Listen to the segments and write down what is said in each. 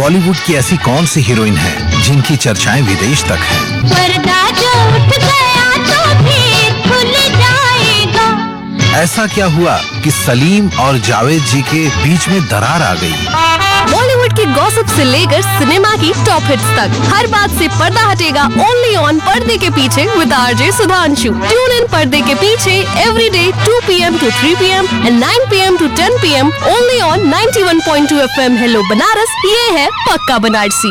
बॉलीवुड की ऐसी कौन सी हीरोइन है जिनकी चर्चाएं विदेश तक हैं? पर्दा जो उठ गया तो भी खुल जाएगा। ऐसा क्या हुआ कि सलीम और जावेद जी के बीच में दरार आ गई? बॉलीवुड की गॉसिप से लेकर सिनेमा की टॉप हिट्स तक हर बात से पर्दा हटेगा ओनली ऑन पर्दे के पीछे with RJ Sudhanshu. Tune in पर्दे के पीछे every day 2 PM to 3 PM and 9 PM to 10 PM only on 91.2 FM hello Banaras. ये है पक्का बनारसी।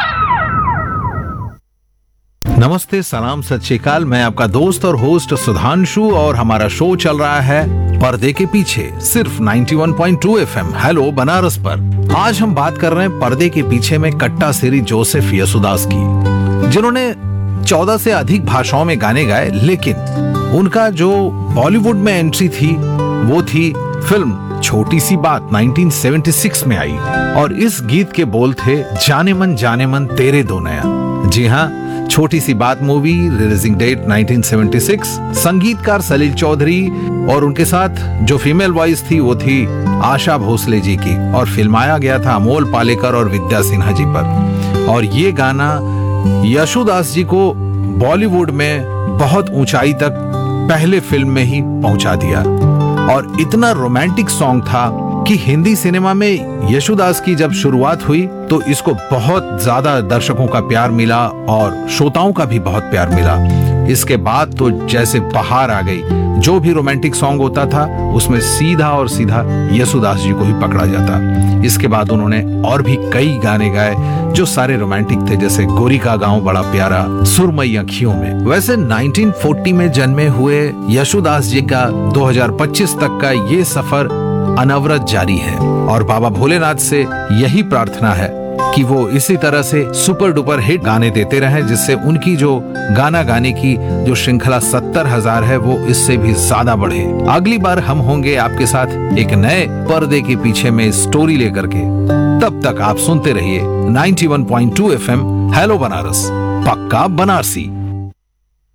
नमस्ते, सलाम, सत श्री अकाल। मैं आपका दोस्त और होस्ट सुधांशु और हमारा शो चल रहा है पर्दे के पीछे सिर्फ 91.2 FM हेलो बनारस पर। आज हम बात कर रहे हैं पर्दे के पीछे में कट्टा सिरी जोसेफ यसुदास की, जिन्होंने 14 से अधिक भाषाओं में गाने गाए, लेकिन उनका जो बॉलीवुड में एंट्री थी वो थी फिल्म छोटी सी बात 1976 में आई, और इस गीत के बोल थे जाने मन तेरे दो नया। जी हाँ, छोटी सी बात मूवी, रिलीजिंग डेट 1976, संगीतकार सलील चौधरी और उनके साथ जो फीमेल वॉइस थी वो थी आशा भोसले जी की, और फिल्माया गया था अमोल पालेकर और विद्या सिन्हा जी पर। और ये गाना यशुदास जी को बॉलीवुड में बहुत ऊंचाई तक पहले फिल्म में ही पहुंचा दिया, और इतना रोमांटिक सॉन्ग था कि हिंदी सिनेमा में यशुदास की जब शुरुआत हुई तो इसको बहुत ज्यादा दर्शकों का प्यार मिला और श्रोताओं का भी बहुत प्यार मिला। इसके बाद तो जैसे बहार आ गई, जो भी रोमांटिक सॉन्ग होता था उसमें सीधा और सीधा यशुदास जी को ही पकड़ा जाता। इसके बाद उन्होंने और भी कई गाने गाए जो सारे रोमांटिक थे, जैसे गोरी का गांव बड़ा प्यारा, सुरमई अखियों में। वैसे 1940 में जन्मे हुए यशुदास जी का 2025 तक का ये सफर अनवरत जारी है, और बाबा भोलेनाथ से यही प्रार्थना है कि वो इसी तरह से सुपर डुपर हिट गाने देते रहें, जिससे उनकी जो गाना गाने की जो श्रृंखला 70,000 है वो इससे भी ज्यादा बढ़े। अगली बार हम होंगे आपके साथ एक नए पर्दे के पीछे में स्टोरी लेकर के। तब तक आप सुनते रहिए 91.2 FM हेलो बनारस, पक्का बनारसी।